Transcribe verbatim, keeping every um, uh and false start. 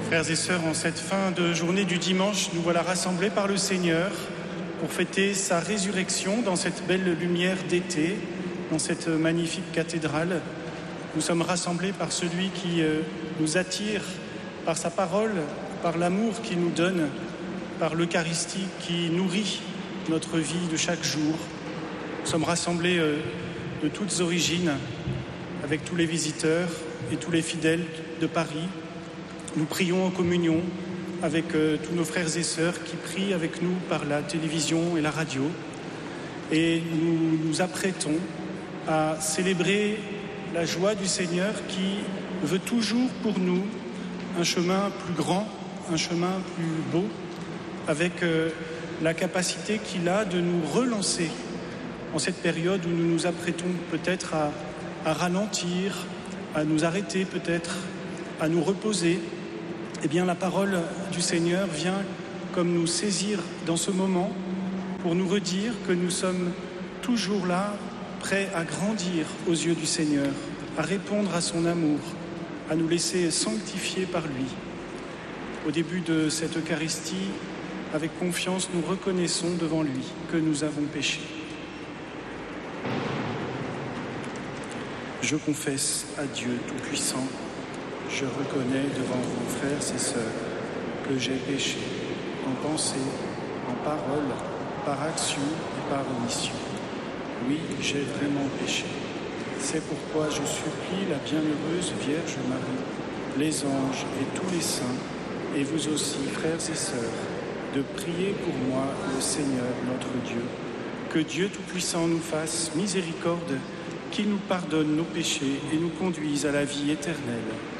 Frères et sœurs, en cette fin de journée du dimanche, nous voilà rassemblés par le Seigneur pour fêter sa résurrection dans cette belle lumière d'été, dans cette magnifique cathédrale. Nous sommes rassemblés par celui qui nous attire, par sa parole, par l'amour qu'il nous donne, par l'Eucharistie qui nourrit notre vie de chaque jour. Nous sommes rassemblés de toutes origines, avec tous les visiteurs et tous les fidèles de Paris. Nous prions en communion avec euh, tous nos frères et sœurs qui prient avec nous par la télévision et la radio. Et nous nous apprêtons à célébrer la joie du Seigneur qui veut toujours pour nous un chemin plus grand, un chemin plus beau, avec euh, la capacité qu'il a de nous relancer en cette période où nous nous apprêtons peut-être à, à ralentir, à nous arrêter peut-être, à nous reposer. Eh bien, la parole du Seigneur vient comme nous saisir dans ce moment pour nous redire que nous sommes toujours là, prêts à grandir aux yeux du Seigneur, à répondre à son amour, à nous laisser sanctifier par lui. Au début de cette Eucharistie, avec confiance, nous reconnaissons devant lui que nous avons péché. Je confesse à Dieu Tout-Puissant, je reconnais devant vous, frères et sœurs, que j'ai péché en pensée, en parole, par action et par omission. Oui, j'ai vraiment péché. C'est pourquoi je supplie la bienheureuse Vierge Marie, les anges et tous les saints, et vous aussi, frères et sœurs, de prier pour moi le Seigneur notre Dieu. Que Dieu Tout-Puissant nous fasse miséricorde, qu'il nous pardonne nos péchés et nous conduise à la vie éternelle.